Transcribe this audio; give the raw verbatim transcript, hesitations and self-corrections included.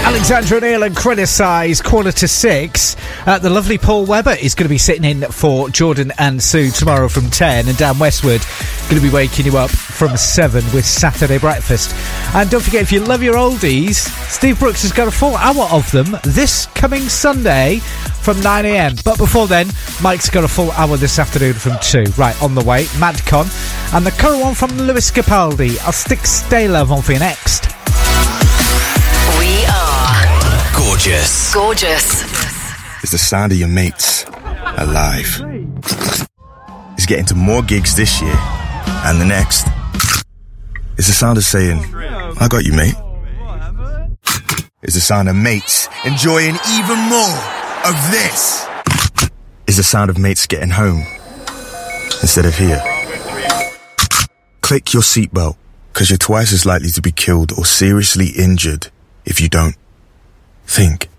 Alexandra O'Neill and Criticise, quarter to six. Uh, the lovely Paul Webber is going to be sitting in for Jordan and Sue tomorrow from ten, and Dan Westwood going to be waking you up from seven with Saturday Breakfast. And don't forget, if you love your oldies, Steve Brooks has got a full hour of them this coming Sunday from nine a.m. But before then, Mike's got a full hour this afternoon from two. Right, on the way, Madcon, and the current one from Lewis Capaldi. I'll stick Stay Love on for you next. We are gorgeous. Gorgeous. It's the sound of your mates alive. It's getting to more gigs this year and the next. It's the sound of saying, I got you, mate. It's the sound of mates enjoying even more of this. It's the sound of mates getting home instead of here. Click your seatbelt, because you're twice as likely to be killed or seriously injured if you don't. Think.